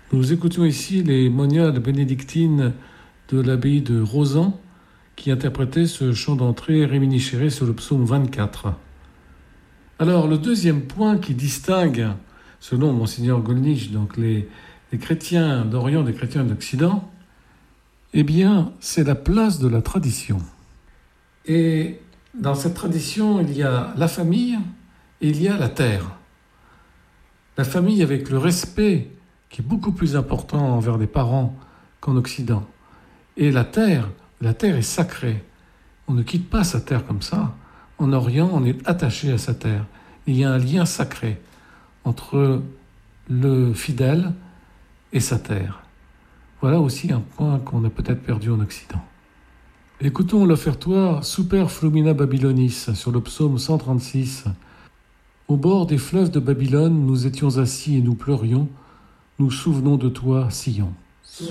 Nous écoutions ici les moniales bénédictines de l'abbaye de Rozan qui interprétaient ce chant d'entrée réminiscéré sur le psaume 24. Alors, le deuxième point qui distingue, selon Monseigneur Gollnisch, donc les chrétiens d'Orient des chrétiens d'Occident, eh bien, c'est la place de la tradition. Et dans cette tradition, il y a la famille et il y a la terre. La famille avec le respect qui est beaucoup plus important envers les parents qu'en Occident. Et la terre est sacrée. On ne quitte pas sa terre comme ça. En Orient, on est attaché à sa terre. Il y a un lien sacré entre le fidèle et sa terre. Voilà aussi un point qu'on a peut-être perdu en Occident. Écoutons l'offertoire Super Flumina Babylonis sur le psaume 136. Au bord des fleuves de Babylone, nous étions assis et nous pleurions. Nous souvenons de toi, Sion.